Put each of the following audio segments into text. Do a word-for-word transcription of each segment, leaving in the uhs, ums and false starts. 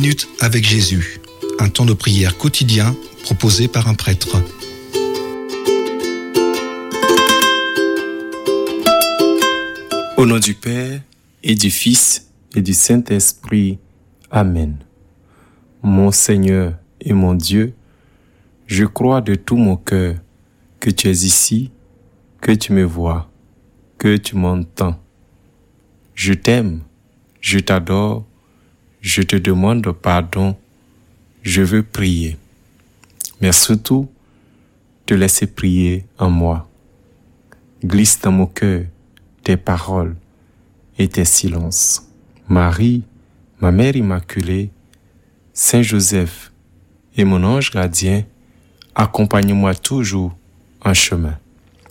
minutes avec Jésus, un temps de prière quotidien proposé par un prêtre. Au nom du Père et du Fils et du Saint-Esprit. Amen. Mon Seigneur et mon Dieu, je crois de tout mon cœur que tu es ici, que tu me vois, que tu m'entends. Je t'aime, je t'adore, je te demande pardon, je veux prier. Mais surtout, te laisser prier en moi. Glisse dans mon cœur tes paroles et tes silences. Marie, ma mère immaculée, Saint Joseph et mon ange gardien, accompagne-moi toujours en chemin.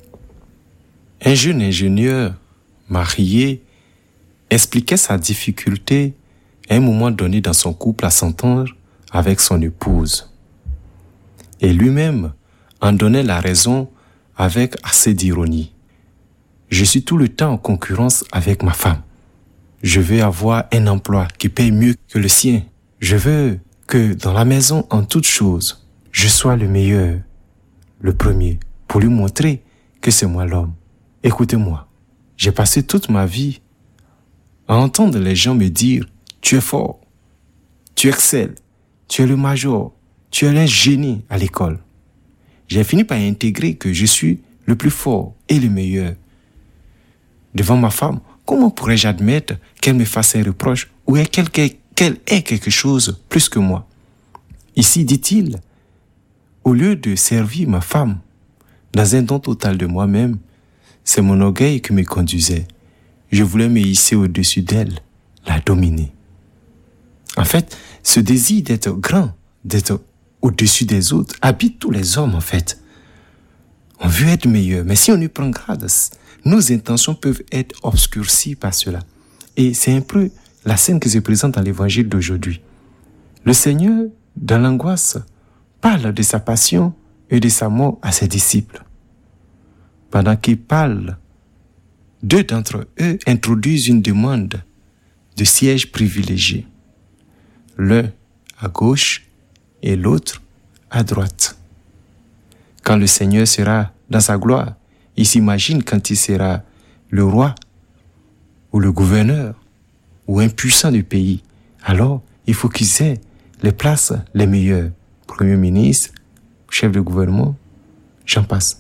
Un jeune ingénieur, marié, expliquait sa difficulté à un moment donné dans son couple à s'entendre avec son épouse. Et lui-même en donnait la raison avec assez d'ironie. Je suis tout le temps en concurrence avec ma femme. Je veux avoir un emploi qui paye mieux que le sien. Je veux que dans la maison, en toutes choses, je sois le meilleur, le premier, pour lui montrer que c'est moi l'homme. Écoutez-moi, j'ai passé toute ma vie à entendre les gens me dire « Tu es fort, tu excelles, tu es le major, tu es un génie à l'école. » J'ai fini par intégrer que je suis le plus fort et le meilleur. Devant ma femme, comment pourrais-je admettre qu'elle me fasse un reproche ou qu'elle, qu'elle ait quelque chose plus que moi? Ici, dit-il, au lieu de servir ma femme dans un don total de moi-même, c'est mon orgueil qui me conduisait. Je voulais me hisser au-dessus d'elle, la dominer. En fait, ce désir d'être grand, d'être au-dessus des autres, habite tous les hommes en fait. On veut être meilleur, mais si on y prend garde, nos intentions peuvent être obscurcies par cela. Et c'est un peu la scène qui se présente dans l'évangile d'aujourd'hui. Le Seigneur, dans l'angoisse, parle de sa passion et de sa mort à ses disciples. Pendant qu'il parle, deux d'entre eux introduisent une demande de siège privilégié. L'un à gauche et l'autre à droite. Quand le Seigneur sera dans sa gloire, il s'imagine quand il sera le roi ou le gouverneur ou un puissant du pays. Alors, il faut qu'ils aient les places les meilleures. Premier ministre, chef de gouvernement, j'en passe.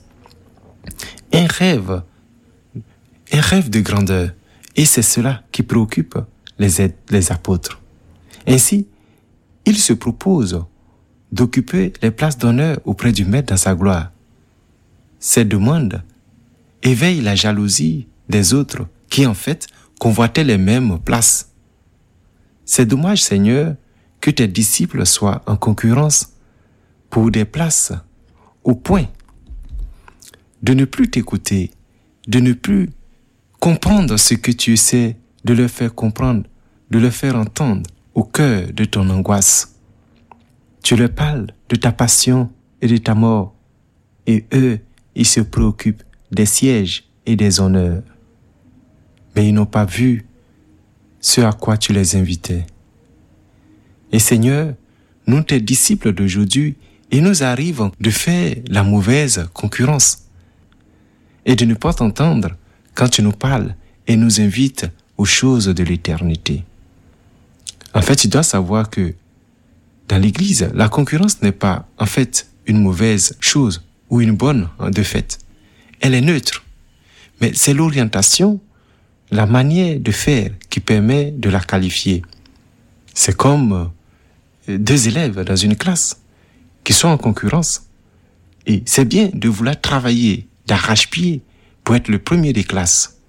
Un rêve, un rêve de grandeur. Et c'est cela qui préoccupe les, les apôtres. Ainsi, ils se proposent d'occuper les places d'honneur auprès du Maître dans sa gloire. Ces demandes éveillent la jalousie des autres qui, en fait, convoitaient les mêmes places. C'est dommage, Seigneur, que tes disciples soient en concurrence pour des places au point de ne plus t'écouter, de ne plus comprendre ce que tu essaies de leur faire comprendre, de leur faire entendre au cœur de ton angoisse. Tu leur parles de ta passion et de ta mort, et eux, ils se préoccupent des sièges et des honneurs. Mais ils n'ont pas vu ce à quoi tu les invitais. Et Seigneur, nous, tes disciples d'aujourd'hui, il nous arrive de faire la mauvaise concurrence et de ne pas t'entendre quand tu nous parles et nous invites aux choses de l'éternité. En fait, tu dois savoir que dans l'Église, la concurrence n'est pas, en fait, une mauvaise chose ou une bonne de fait. Elle est neutre. Mais c'est l'orientation, la manière de faire qui permet de la qualifier. C'est comme deux élèves dans une classe qui sont en concurrence. Et c'est bien de vouloir travailler d'arrache-pied pour être le premier des classes.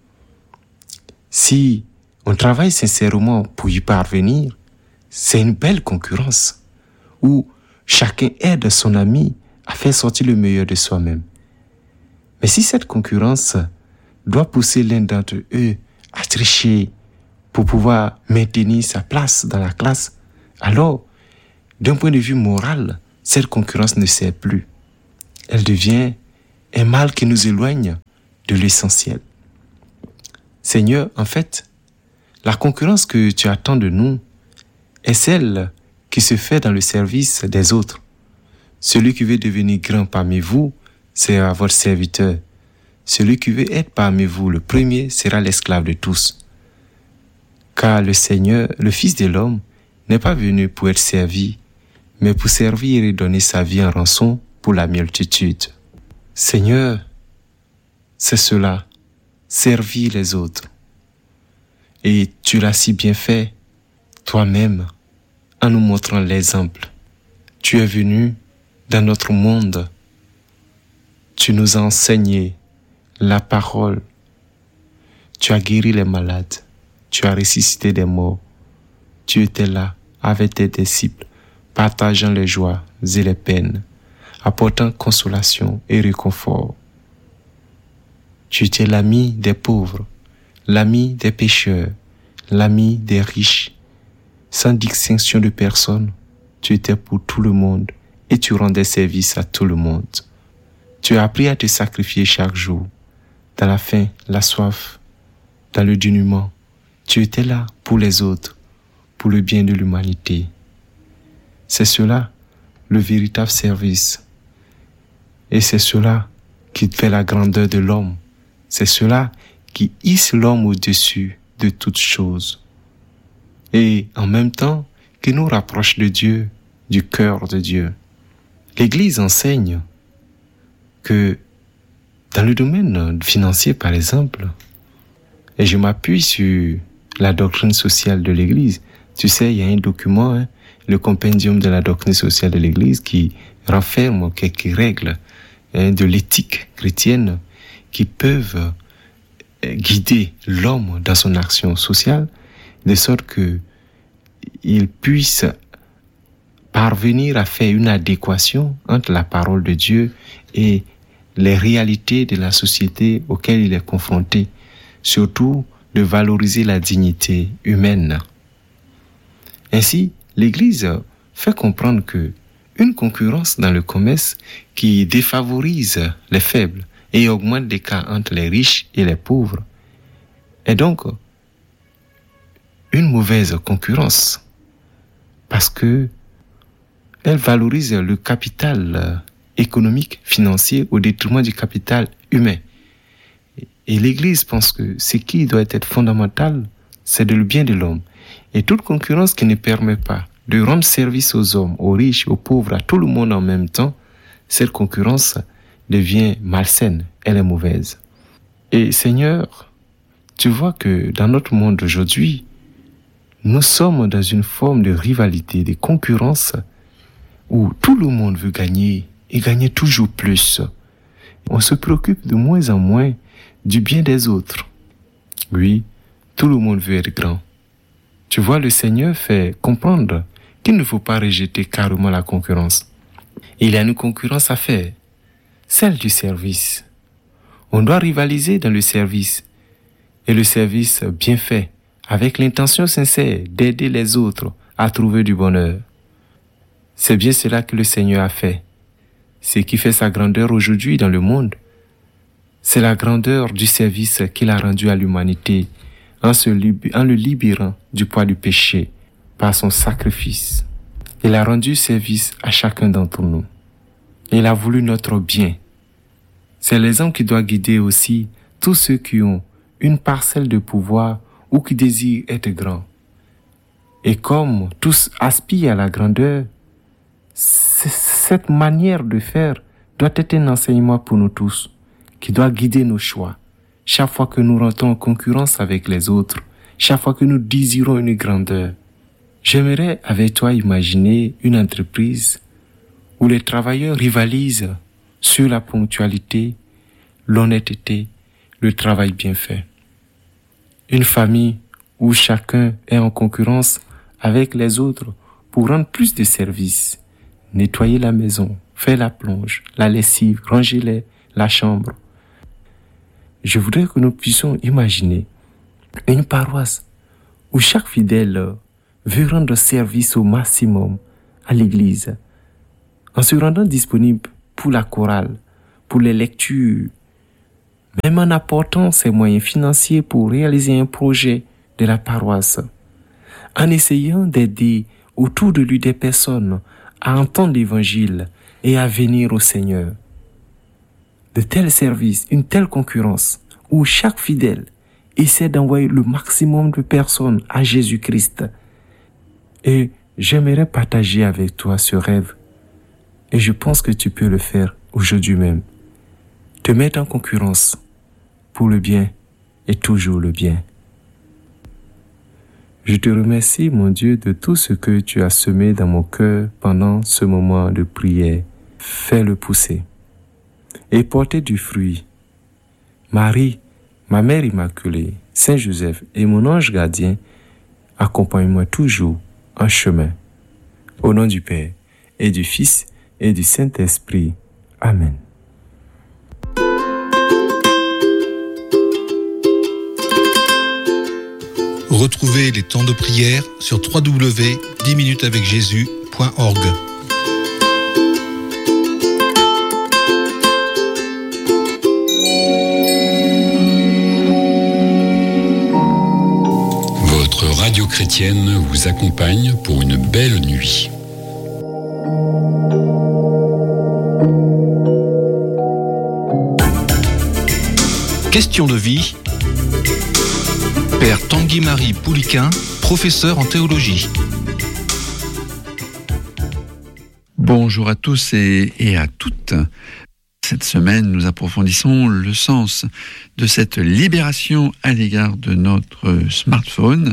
Si on travaille sincèrement pour y parvenir, c'est une belle concurrence où chacun aide son ami à faire sortir le meilleur de soi-même. Mais si cette concurrence doit pousser l'un d'entre eux à tricher pour pouvoir maintenir sa place dans la classe, alors, d'un point de vue moral, cette concurrence ne sert plus. Elle devient un mal qui nous éloigne de l'essentiel. Seigneur, en fait, la concurrence que tu attends de nous est celle qui se fait dans le service des autres. Celui qui veut devenir grand parmi vous sera votre serviteur. Celui qui veut être parmi vous le premier sera l'esclave de tous. Car le Seigneur, le Fils de l'homme, n'est pas venu pour être servi, mais pour servir et donner sa vie en rançon pour la multitude. Seigneur, c'est cela, servir les autres. Et tu l'as si bien fait, toi-même, en nous montrant l'exemple. Tu es venu dans notre monde. Tu nous as enseigné la parole. Tu as guéri les malades. Tu as ressuscité des morts. Tu étais là avec tes disciples, partageant les joies et les peines, apportant consolation et réconfort. Tu étais l'ami des pauvres, l'ami des pécheurs, l'ami des riches. Sans distinction de personne, tu étais pour tout le monde et tu rendais service à tout le monde. Tu as appris à te sacrifier chaque jour, dans la faim, la soif, dans le dénuement. Tu étais là pour les autres, pour le bien de l'humanité. C'est cela, le véritable service. Et c'est cela qui fait la grandeur de l'homme. C'est cela qui hisse l'homme au-dessus de toutes choses. Et en même temps, qui nous rapproche de Dieu, du cœur de Dieu. L'Église enseigne que dans le domaine financier, par exemple, et je m'appuie sur la doctrine sociale de l'Église. Tu sais, il y a un document, hein, le compendium de la doctrine sociale de l'Église, qui renferme quelques règles hein, de l'éthique chrétienne qui peuvent guider l'homme dans son action sociale, de sorte que il puisse parvenir à faire une adéquation entre la parole de Dieu et les réalités de la société auxquelles il est confronté, surtout de valoriser la dignité humaine. Ainsi, l'Église fait comprendre que une concurrence dans le commerce qui défavorise les faibles et augmente l'écart entre les riches et les pauvres est donc une mauvaise concurrence parce que elle valorise le capital économique, financier au détriment du capital humain. Et l'Église pense que ce qui doit être fondamental, c'est le bien de l'homme. Et toute concurrence qui ne permet pas de rendre service aux hommes, aux riches, aux pauvres, à tout le monde en même temps, cette concurrence devient malsaine, elle est mauvaise. Et Seigneur, tu vois que dans notre monde aujourd'hui, nous sommes dans une forme de rivalité, de concurrence, où tout le monde veut gagner et gagner toujours plus. On se préoccupe de moins en moins du bien des autres. Oui, tout le monde veut être grand. Tu vois, le Seigneur fait comprendre qu'il ne faut pas rejeter carrément la concurrence. Il y a une concurrence à faire, celle du service. On doit rivaliser dans le service, et le service bien fait, avec l'intention sincère d'aider les autres à trouver du bonheur. C'est bien cela que le Seigneur a fait. Ce qui fait sa grandeur aujourd'hui dans le monde, c'est la grandeur du service qu'il a rendu à l'humanité en, se lib- en le libérant du poids du péché par son sacrifice. Il a rendu service à chacun d'entre nous. Il a voulu notre bien. C'est l'exemple qui doit guider aussi tous ceux qui ont une parcelle de pouvoir ou qui désirent être grands. Et comme tous aspirent à la grandeur, cette manière de faire doit être un enseignement pour nous tous, qui doit guider nos choix. Chaque fois que nous rentrons en concurrence avec les autres, chaque fois que nous désirons une grandeur, j'aimerais avec toi imaginer une entreprise où les travailleurs rivalisent sur la ponctualité, l'honnêteté, le travail bien fait. Une famille où chacun est en concurrence avec les autres pour rendre plus de services, nettoyer la maison, faire la plonge, la lessive, ranger les, la chambre. Je voudrais que nous puissions imaginer une paroisse où chaque fidèle veut rendre service au maximum à l'église, en se rendant disponible pour la chorale, pour les lectures, même en apportant ses moyens financiers pour réaliser un projet de la paroisse, en essayant d'aider autour de lui des personnes à entendre l'évangile et à venir au Seigneur. De tels services, une telle concurrence, où chaque fidèle essaie d'envoyer le maximum de personnes à Jésus-Christ. Et j'aimerais partager avec toi ce rêve. Et je pense que tu peux le faire aujourd'hui même. Te mettre en concurrence pour le bien et toujours le bien. Je te remercie, mon Dieu, de tout ce que tu as semé dans mon cœur pendant ce moment de prière. Fais-le pousser et porter du fruit. Marie, ma mère immaculée, Saint Joseph et mon ange gardien, accompagne-moi toujours en chemin. Au nom du Père et du Fils et du Saint-Esprit. Amen. Retrouvez les temps de prière sur w w w point dix minutes avec jésus point org. Votre radio chrétienne vous accompagne pour une belle nuit. Question de vie. Père Tanguy-Marie Pouliquin, professeur en théologie. Bonjour à tous et, et à toutes. Cette semaine, nous approfondissons le sens de cette libération à l'égard de notre smartphone.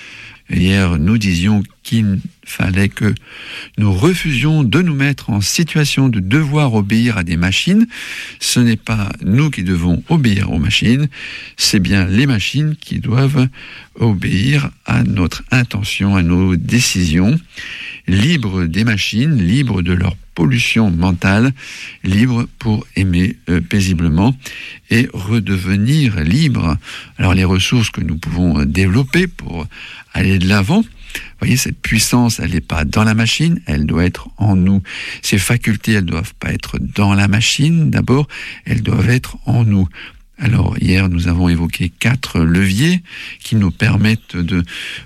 Hier, nous disions qu'il fallait que nous refusions de nous mettre en situation de devoir obéir à des machines. Ce n'est pas nous qui devons obéir aux machines, c'est bien les machines qui doivent obéir à notre intention, à nos décisions. Libres des machines, libres de leur pollution mentale, libres pour aimer euh, paisiblement et redevenir libres. Alors les ressources que nous pouvons développer pour aller de l'avant, vous voyez, cette puissance, elle n'est pas dans la machine, elle doit être en nous. Ces facultés, elles ne doivent pas être dans la machine, d'abord, elles doivent être en nous. Alors, hier, nous avons évoqué quatre leviers qui nous permettent de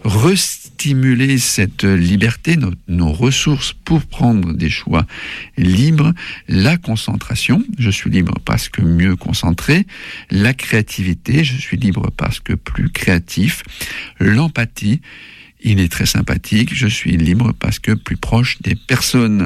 restimuler cette liberté, nos, nos ressources pour prendre des choix libres. La concentration, je suis libre parce que mieux concentré. La créativité, je suis libre parce que plus créatif. L'empathie, il est très sympathique, je suis libre parce que plus proche des personnes.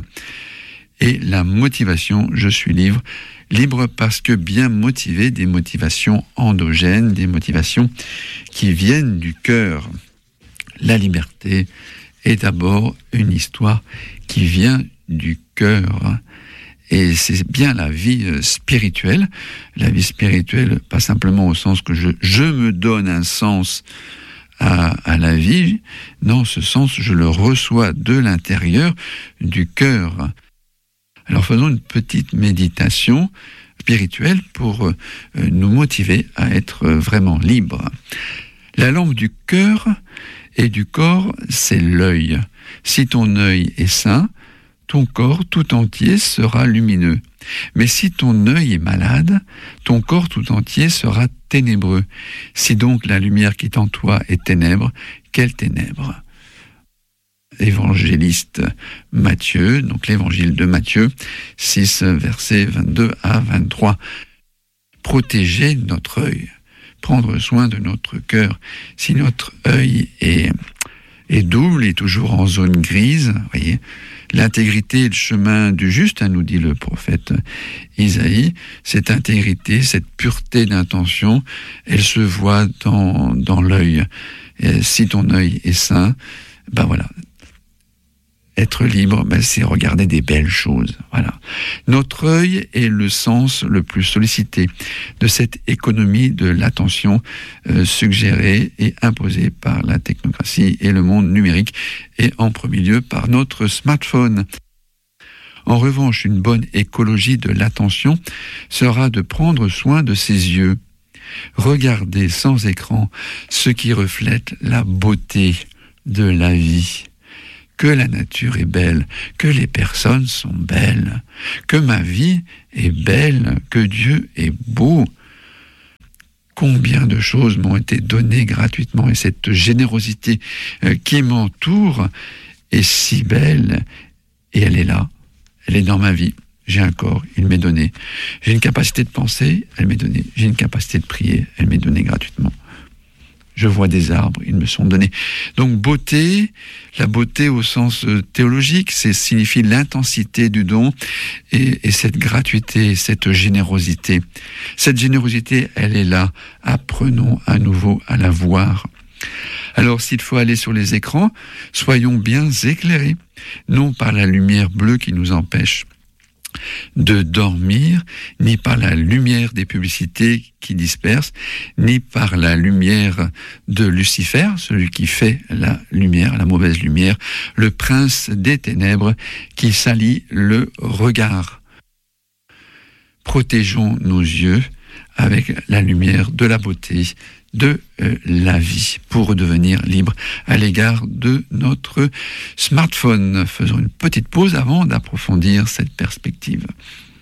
Et la motivation, je suis libre, libre parce que bien motivé, des motivations endogènes, des motivations qui viennent du cœur. La liberté est d'abord une histoire qui vient du cœur. Et c'est bien la vie spirituelle. La vie spirituelle, pas simplement au sens que je, je me donne un sens À, à la vie, non, ce sens, je le reçois de l'intérieur, du cœur. Alors faisons une petite méditation spirituelle pour euh, nous motiver à être vraiment libres. La lampe du cœur et du corps, c'est l'œil. Si ton œil est sain, ton corps tout entier sera lumineux. Mais si ton œil est malade, ton corps tout entier sera ténébreux. Si donc la lumière qui est en toi est ténèbre, quelle ténèbre ? Évangéliste Matthieu, donc l'évangile de Matthieu, six, versets vingt-deux à vingt-trois. Protéger notre œil, prendre soin de notre cœur. Si notre œil est, est double, est toujours en zone grise, voyez, l'intégrité est le chemin du juste, hein, nous dit le prophète Isaïe. Cette intégrité, cette pureté d'intention, elle se voit dans, dans l'œil. Et si ton œil est sain, ben voilà. Être libre, ben c'est regarder des belles choses. Voilà. Notre œil est le sens le plus sollicité de cette économie de l'attention euh, suggérée et imposée par la technocratie et le monde numérique, et en premier lieu par notre smartphone. En revanche, une bonne écologie de l'attention sera de prendre soin de ses yeux. Regarder sans écran ce qui reflète la beauté de la vie. Que la nature est belle, que les personnes sont belles, que ma vie est belle, que Dieu est beau. Combien de choses m'ont été données gratuitement, et cette générosité qui m'entoure est si belle, et elle est là, elle est dans ma vie. J'ai un corps, il m'est donné. J'ai une capacité de penser, elle m'est donnée. J'ai une capacité de prier, elle m'est donnée gratuitement. Je vois des arbres, ils me sont donnés. Donc beauté, la beauté au sens théologique, c'est signifie l'intensité du don et, et cette gratuité, cette générosité. Cette générosité, elle est là. Apprenons à nouveau à la voir. Alors s'il faut aller sur les écrans, soyons bien éclairés, non par la lumière bleue qui nous empêche de dormir, ni par la lumière des publicités qui dispersent, ni par la lumière de Lucifer, celui qui fait la lumière, la mauvaise lumière, le prince des ténèbres qui salit le regard. Protégeons nos yeux avec la lumière de la beauté, de euh, la vie, pour redevenir libre à l'égard de notre smartphone. Faisons une petite pause avant d'approfondir cette perspective.